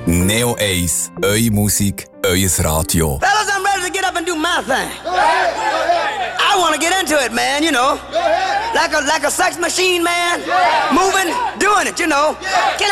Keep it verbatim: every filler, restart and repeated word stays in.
Neo eins, eure Musik, euer Radio. Fellas, I'm ready to get up and do my thing. I want to get into it, man, you know. Like a, like a sex machine, man. Moving, doing it, you know. Can